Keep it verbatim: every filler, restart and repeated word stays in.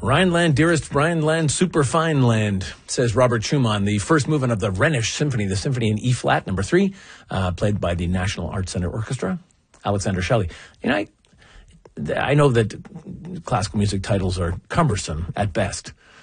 Rhineland, dearest Rhineland, superfine land, says Robert Schumann, the first movement of the Rhenish Symphony, the symphony in E flat, number three, uh, played by the National Arts Center Orchestra. Alexander Shelley. You know, I, I know that classical music titles are cumbersome at best,